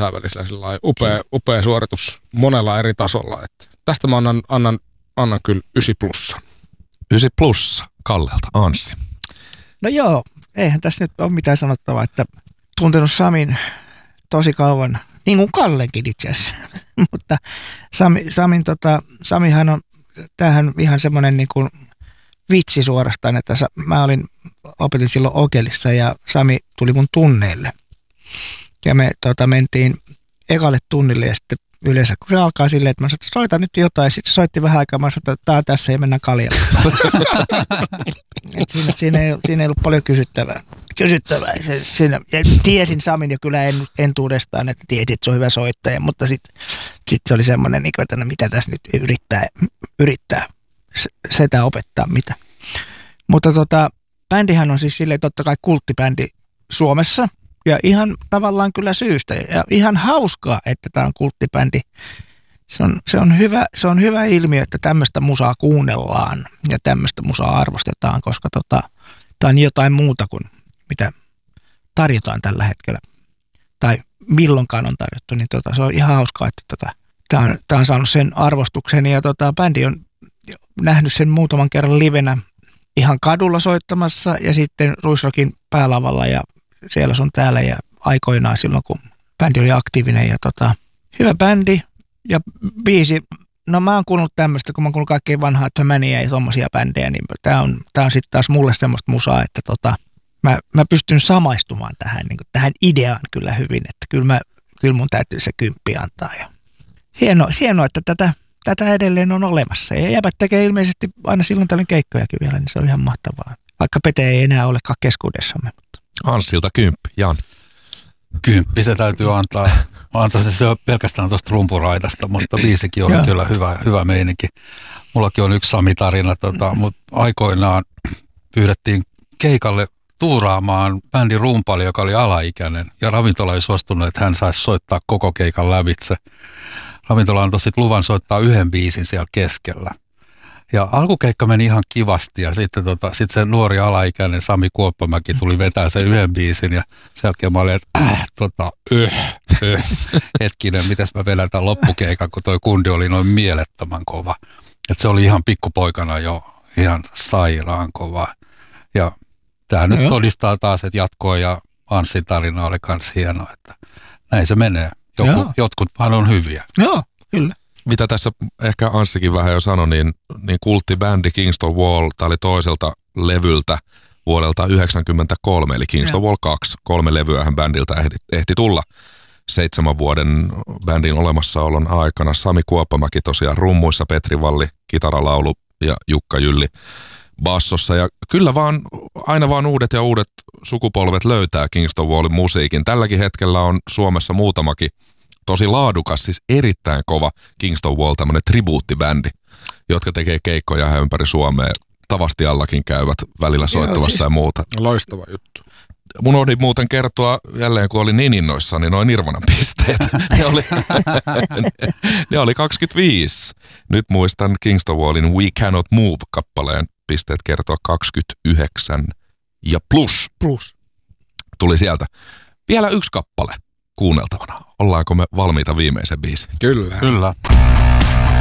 kansainvälisellä upea suoritus monella eri tasolla. Että tästä mä annan kyllä 9+. 9+, Kallelta. Anssi. No joo, eihän tässä nyt ole mitään sanottavaa, että tuntenut Samin tosi kauan, niin kuin Kallenkin itse asiassa. Mutta Samihan on, tämähän ihan semmoinen niin kuin vitsi suorastaan, että mä opetin silloin Okelissa ja Sami tuli mun tunneille. Ja me mentiin ekalle tunnille ja sitten yleensä, kun se alkaa silleen, että mä sanoin, että soita nyt jotain. Sitten se soitti vähän aikaa, mä sanoin, että tää on tässä ja mennään kaljalle. Siinä ei ollut paljon kysyttävää. Ja tiesin Samin jo kyllä entuudestaan, että tiesin, että se on hyvä soittaja, mutta sitten se oli semmoinen, että no mitä tässä nyt yrittää sitä opettaa mitä. Mutta bändihän on siis silleen totta kai kulttibändi Suomessa ja ihan tavallaan kyllä syystä ja ihan hauskaa, että tämä on kulttibändi. Se on hyvä ilmiö, että tämmöistä musaa kuunnellaan ja tämmöistä musaa arvostetaan, koska tämä on jotain muuta kuin mitä tarjotaan tällä hetkellä tai milloinkaan on tarjottu, niin se on ihan hauskaa, että tämä on saanut sen arvostuksen ja bändi on nähnyt sen muutaman kerran livenä ihan kadulla soittamassa ja sitten Ruisrockin päälavalla ja siellä sun täällä ja aikoinaan silloin, kun bändi oli aktiivinen ja hyvä bändi ja biisi. No mä oon kuunnellut tämmöistä, kun mä oon kuunnellut kaikkein vanhaa Tömäniä ja tommosia bändejä, niin tää on sitten taas mulle semmoista musaa, että mä pystyn samaistumaan tähän ideaan kyllä hyvin, että kyllä mun täytyy se 10 antaa. Ja hienoa, että tätä edelleen on olemassa. Ja jäbät tekee ilmeisesti aina silloin tällöin keikkojakin vielä, niin se on ihan mahtavaa. Vaikka Pete ei enää olekaan keskuudessamme. Anssilta 10, Jan. 10 se täytyy antaa. Mä antaisin se pelkästään tuosta rumpuraidasta, mutta biisikin oli kyllä hyvä meininki. Mullakin on yksi Sami-tarina, mutta aikoinaan pyydettiin keikalle tuuraamaan bändin rumpali, joka oli alaikäinen. Ja ravintola ei suostunut, että hän saisi soittaa koko keikan lävitse. Ravintola antoi sitten luvan soittaa 1 biisin siellä keskellä. Ja alkukeikka meni ihan kivasti ja sitten se nuori alaikäinen Sami Kuoppamäki tuli vetää sen 1 biisin ja sen jälkeen mä olin, että hetkinen, mites mä vedän tämän loppukeikan, kun toi kundi oli noin mielettömän kova. Että se oli ihan pikkupoikana jo ihan sairaan kova. Ja tämä nyt todistaa taas, että jatkoa ja Anssin tarina oli kans hieno, että näin se menee. Jotkut vaan on hyviä. Joo, kyllä. Mitä tässä ehkä Anssikin vähän jo sanoi, niin kulttibändi Kingston Wall, tämä oli toiselta levyltä vuodelta 1993, eli Kingston Wall 2. 3 levyähän bändiltä ehti tulla 7 vuoden bändin olemassaolon aikana. Sami Kuoppamäki tosiaan rummuissa, Petri Valli, kitaralaulu ja Jukka Jylli bassossa. Ja kyllä aina vaan uudet ja uudet sukupolvet löytää Kingston Wallin musiikin. Tälläkin hetkellä on Suomessa muutamakin tosi laadukas, siis erittäin kova Kingston Wall, tämmöinen tribuuttibändi, jotka tekee keikkoja ihan ympäri Suomea. Tavastiallakin käyvät välillä soittamassa ja muuta. Loistava juttu. Mun oli muuten kertoa jälleen, kun oli niin innoissaan, niin noin Nirvanan pisteet. ne oli 25. Nyt muistan Kingston Wallin We Cannot Move-kappaleen pisteet kertoa 29 ja plus. Tuli sieltä. Vielä 1 kappale kuunneltavana. Ollaanko me valmiita viimeisen biisin? Kyllä.